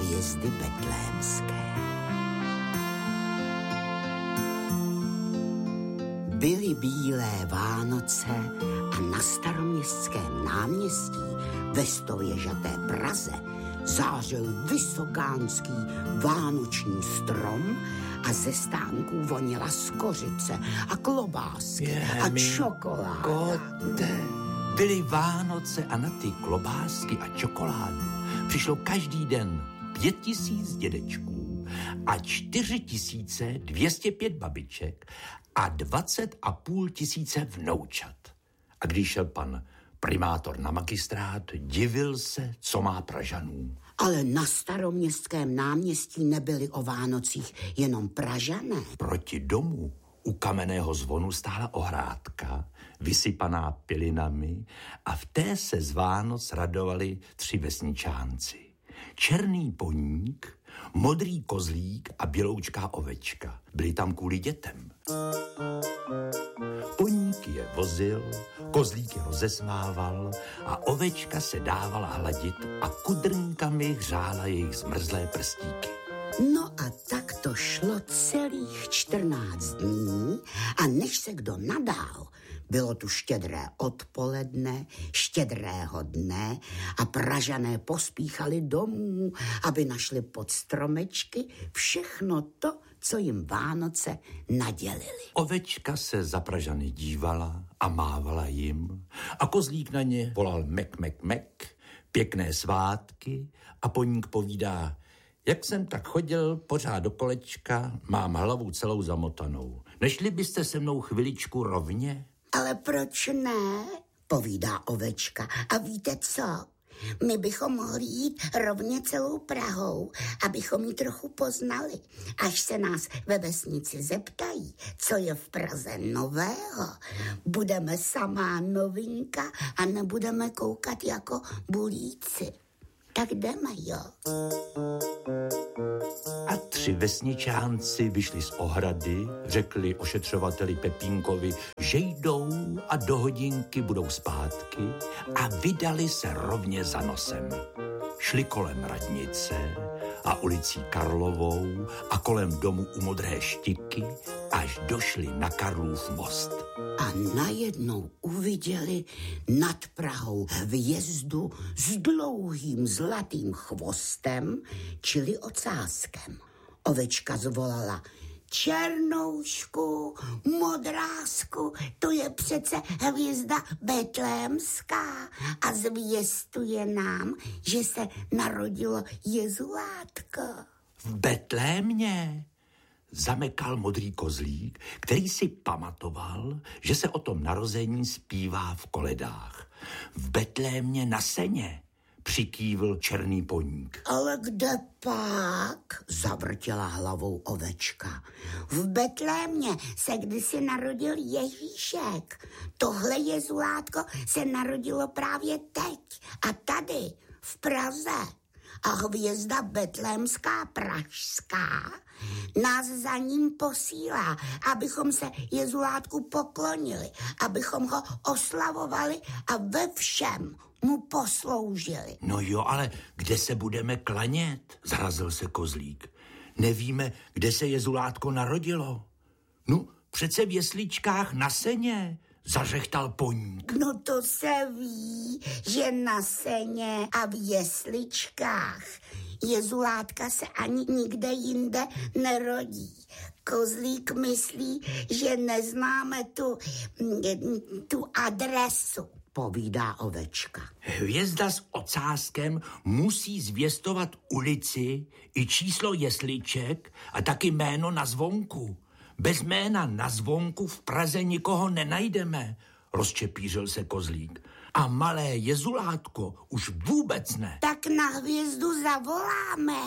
hvězdy betlémské. Byly bílé Vánoce a na Staroměstském náměstí ve stověžaté Praze zářil vysokánský vánoční strom a ze stánků vonila skořice a klobásky a čokoláda. Kote, byly Vánoce a na ty klobásky a čokoládu přišlo každý den 5000 dědečků a 4205 babiček a 20,5 tisíce vnoučat. A když šel pan primátor na magistrát, divil se, co má Pražanů. Ale na Staroměstském náměstí nebyli o Vánocích jenom Pražané. Proti domu u kamenného zvonu stála ohrádka, vysypaná pilinami a v té se z Vánoc radovali 3 vesničánci. Černý poník, modrý kozlík a běloučká ovečka. Byli tam kvůli dětem. Poník je vozil, kozlík je rozesmával a ovečka se dávala hladit a kudrnkami hřála jejich zmrzlé prstíky. No a tak to šlo celých 14 dní a než se kdo nadál, bylo tu štědré odpoledne, štědrého dne a Pražané pospíchali domů, aby našli pod stromečky všechno to, co jim Vánoce nadělili. Ovečka se za Pražany dívala a mávala jim a kozlík na ně volal mek, mek, mek, pěkné svátky a poník povídá: jak jsem tak chodil pořád do kolečka, mám hlavu celou zamotanou. Nešli byste se mnou chviličku rovně? Ale proč ne? Povídá ovečka. A víte co? My bychom mohli jít rovně celou Prahou, abychom ji trochu poznali. Až se nás ve vesnici zeptají, co je v Praze nového, budeme samá novinka a nebudeme koukat jako bulíci. Tak jdeme, jo. A 3 vesničánci vyšli z ohrady, řekli ošetřovateli Pepínkovi, že jdou a do hodinky budou zpátky a vydali se rovně za nosem. Šli kolem radnice a ulicí Karlovou a kolem domu u Modré Štiky, až došli na Karlův most. A najednou uviděli nad Prahou hvězdu s dlouhým zlatým chvostem, čili ocáskem. Ovečka zvolala: Černoušku, modrásku, to je přece hvězda betlémská a zvěstuje nám, že se narodilo Jezulátko. V Betlémě zamekal modrý kozlík, který si pamatoval, že se o tom narození zpívá v koledách. V Betlémě na seně, přikývl černý poník. Ale kde pak? Zavrtěla hlavou ovečka. V Betlémě se kdysi narodil Ježíšek. Tohle Jezulátko se narodilo právě teď a tady v Praze. A hvězda betlémská pražská nás za ním posílá, abychom se Jezulátku poklonili, abychom ho oslavovali a ve všem mu posloužili. No jo, ale kde se budeme klanět? Zarazil se kozlík. Nevíme, kde se Jezulátko narodilo. No, přece v jesličkách na seně, zařechtal poník. No to se ví, že na seně a v jesličkách Jezulátka se ani nikde jinde nerodí. Kozlík myslí, že neznáme tu adresu, povídá ovečka. Hvězda s ocáskem musí zvěstovat ulici i číslo jesliček a taky jméno na zvonku. Bez jména na zvonku v Praze nikoho nenajdeme, rozčepířil se kozlík. A malé Jezulátko už vůbec ne. Tak na hvězdu zavoláme.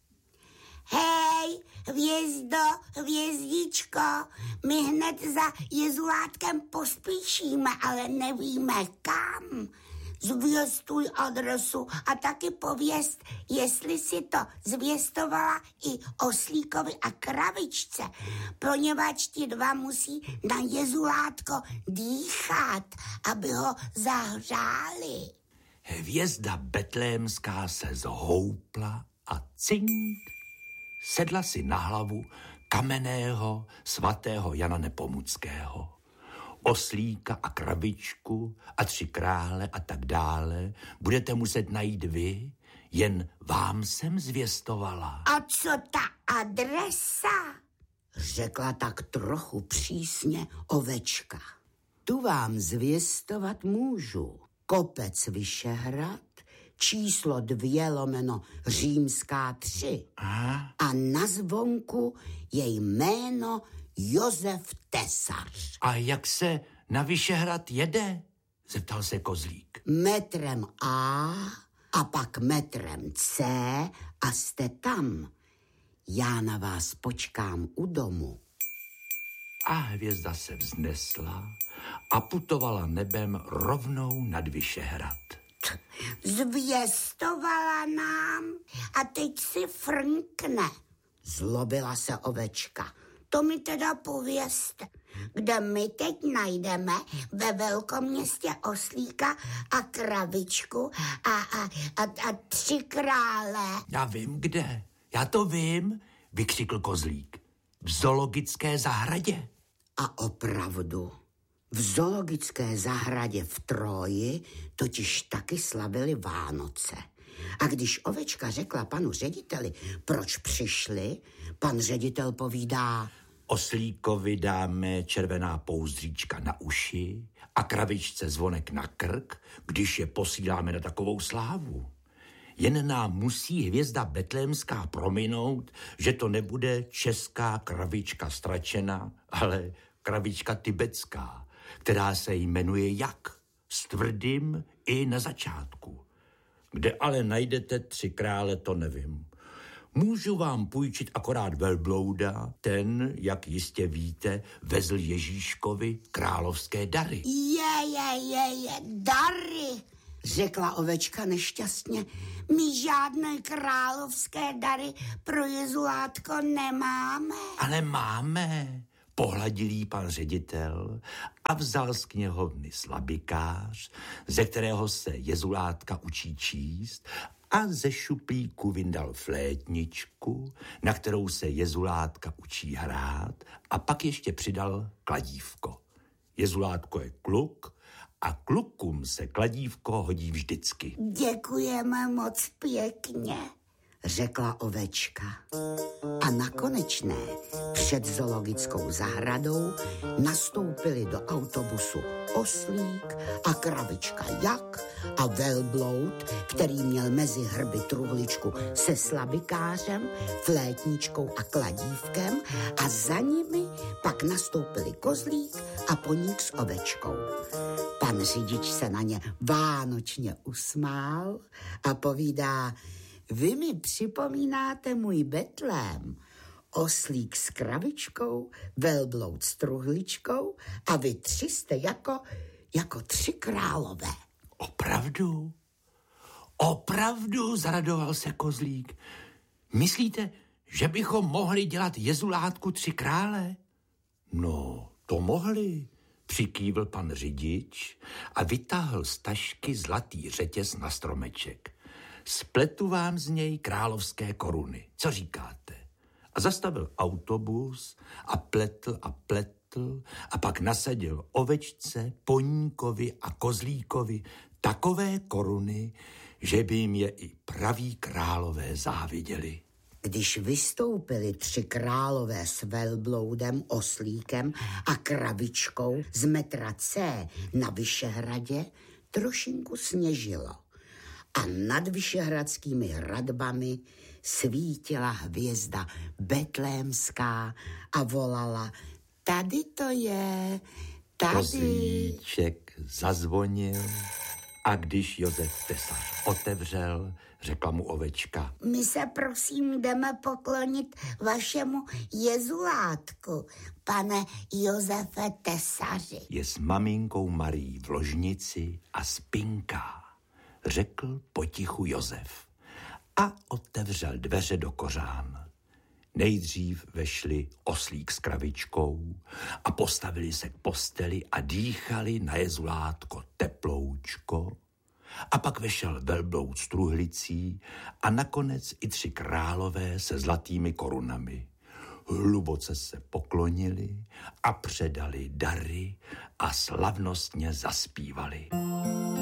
Hej, hvězdo, hvězdičko, my hned za Jezulátkem pospíšíme, ale nevíme kam. Zvěstuj adresu a taky pověst, jestli si to zvěstovala i oslíkovi a kravičce, poněvadž ti 2 musí na Jezulátko dýchat, aby ho zahřáli. Hvězda betlémská se zhoupla a cink, sedla si na hlavu kamenného svatého Jana Nepomuckého. Oslíka a krabičku a 3 krále a tak dále budete muset najít vy, jen vám jsem zvěstovala. A co ta adresa? Řekla tak trochu přísně ovečka. Tu vám zvěstovat můžu. Kopec Vyšehrad, číslo 2/3. A na zvonku je jméno Josef Tesař. A jak se na Vyšehrad jede? Zeptal se Kozlík. Metrem a pak metrem C a jste tam. Já na vás počkám u domu. A hvězda se vznesla a putovala nebem rovnou nad Vyšehrad. Zvěstovala nám a teď si frnkne. Zlobila se ovečka. To mi teda povězte, kde my teď najdeme ve velkoměstě oslíka a kravičku a 3 krále. Já vím kde, já to vím, vykřikl Kozlík. V zoologické zahradě. A opravdu, v zoologické zahradě v Troji totiž taky slavili Vánoce. A když ovečka řekla panu řediteli, proč přišli, pan ředitel povídá: Oslíkovi dáme červená pouzdříčka na uši a kravičce zvonek na krk, když je posíláme na takovou slávu. Jen nám musí hvězda betlémská prominout, že to nebude česká kravička Stračena, ale kravička tibetská, která se jmenuje jak? S tvrdým i na začátku. Kde ale najdete 3 krále, to nevím. Můžu vám půjčit akorát velblouda, ten, jak jistě víte, vezl Ježíškovi královské dary. Je, dary, řekla ovečka nešťastně. My žádné královské dary pro Jezulátko nemáme. Ale máme, pohladil jí pan ředitel a vzal z knihovny slabikář, ze kterého se Jezulátka učí číst, a ze šuplíku vyndal flétničku, na kterou se Jezulátka učí hrát, a pak ještě přidal kladívko. Jezulátko je kluk a klukům se kladívko hodí vždycky. Děkujeme moc pěkně, řekla ovečka. A nakonečné před zoologickou zahradou nastoupili do autobusu oslík a kravička Jak a velbloud, který měl mezi hrby truhličku se slabikářem, flétničkou a kladívkem, a za nimi pak nastoupili Kozlík a Poník s ovečkou. Pan řidič se na ně vánočně usmál a povídá: Vy mi připomínáte můj Betlém. Oslík s kravičkou, velbloud s truhličkou a vy 3 jste jako 3 králové. Opravdu? Opravdu, zaradoval se Kozlík. Myslíte, že bychom mohli dělat Jezulátku 3 krále? No, to mohli, přikývl pan řidič a vytáhl z tašky zlatý řetěz na stromeček. Spletu vám z něj královské koruny. Co říkáte? A zastavil autobus a pletl a pak nasadil ovečce, Poníkovi a Kozlíkovi takové koruny, že by jim je i praví králové záviděli. Když vystoupili 3 králové s velbloudem, oslíkem a kravičkou z metra C na Vyšehradě, trošinku sněžilo. A nad vyšehradskými hradbami svítila hvězda betlémská a volala: Tady to je, tady. Kozlíček zazvonil a když Josef Tesař otevřel, řekla mu ovečka: My se prosím jdeme poklonit vašemu Jezulátku, pane Josefe Tesaři. Je s maminkou Marií v ložnici a spinká, řekl potichu Josef a otevřel dveře do kořán. Nejdřív vešli oslík s kravičkou a postavili se k posteli a dýchali na Jezulátko teploučko A pak vešel velbloud s truhlicí a nakonec i 3 králové se zlatými korunami. Hluboce se poklonili a předali dary a slavnostně zaspívali.